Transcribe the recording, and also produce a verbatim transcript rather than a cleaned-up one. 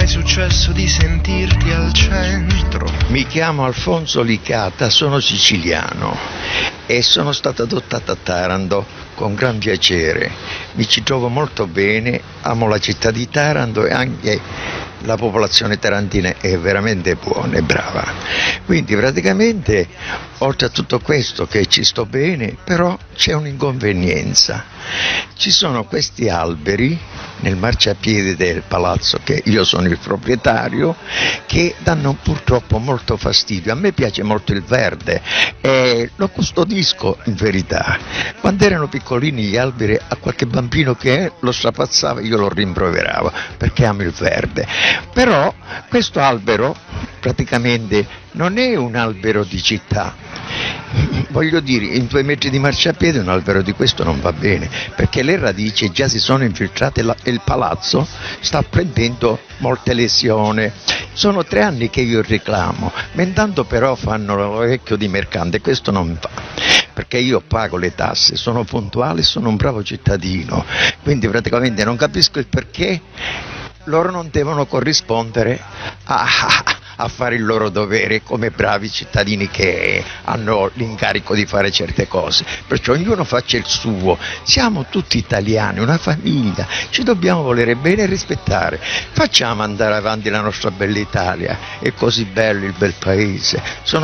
successo di sentirti al centro? Mi chiamo Alfonso Licata, sono siciliano e sono stato adottato a Taranto con gran piacere. Mi ci trovo molto bene, amo la città di Taranto e anche la popolazione tarantina è veramente buona e brava. Quindi praticamente, oltre a tutto questo che ci sto bene, però c'è un'inconvenienza. Ci sono questi alberi nel marciapiede del palazzo, che io sono il proprietario, che danno purtroppo molto fastidio. A me piace molto il verde e lo custodisco in verità. Quando erano piccolini gli alberi, a qualche bambino che lo strapazzava io lo rimproveravo perché amo il verde. Però questo albero praticamente non è un albero di città. Voglio dire, in due metri di marciapiede un albero di questo non va bene, perché le radici già si sono infiltrate e il palazzo sta prendendo molte lesioni. Sono tre anni che io reclamo, ma intanto però fanno l'orecchio di mercante, questo non va, perché io pago le tasse, sono puntuale, sono un bravo cittadino, quindi praticamente non capisco il perché loro non devono corrispondere a, a fare il loro dovere come bravi cittadini che hanno l'incarico di fare certe cose. Perciò ognuno faccia il suo, siamo tutti italiani, una famiglia, ci dobbiamo volere bene e rispettare. Facciamo andare avanti la nostra bella Italia, è così bello il bel paese. Sono